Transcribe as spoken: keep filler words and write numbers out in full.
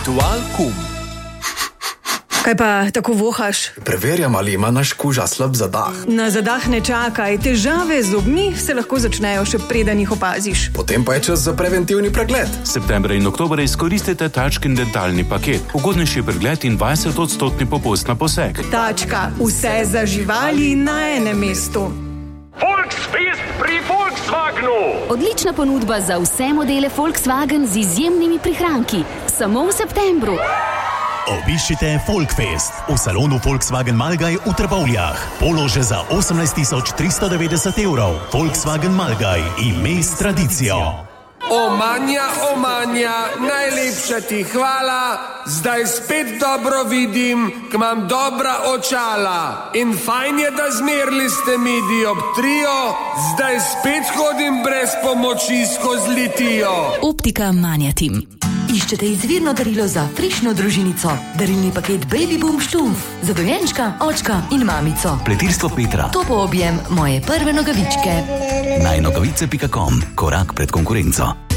Dualkum. Kaj pa tako vohaš? Preverjam, ali ima naš kuža slab zadah. Na zadah ne čakaj, težave z zobmi se lahko začnejo še preden jih opaziš. Potem pa je čas za preventivni pregled. Septembra in oktobra izkoristite Tačkin dentalni paket. Ugodnejši pregled in dvajset odstotni popust na poseg. Tačka, vse za živali na enem mestu. Volksfest pri Volkswagenu. Odlična ponudba za vse modele Volkswagen z izjemnimi prihranki. Samo v septembru. Obiščite Volksfest v salonu Volkswagen Malgaj v Trbovljah. Polože za osemnajst tisoč tristo devetdeset evrov. Volkswagen Malgaj, ime s tradicijo. Omanja, omanja, najlepša ti hvala. Zdaj spet dobro vidim, k imam dobra očala. In fajn je, da zmerli ste mi dioptrijo. Zdaj spet hodim brez pomoči skozi litijo. Optika Manjatim. Iščete izvirno darilo za frišno družinico. Darilni paket Baby Boom Štumf. Za dojenčka, očka in mamico. Pletilstvo Petra. To po objem moje prve nogavičke. naj nogavice pika com. Korak pred konkurenco.